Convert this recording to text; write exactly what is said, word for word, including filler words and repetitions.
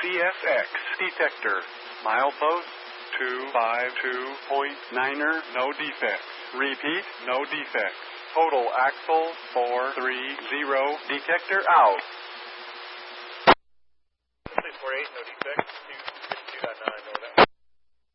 C S X detector. Milepost two five two point niner, no defects. Repeat, no defects. Total axle four three zero, detector out.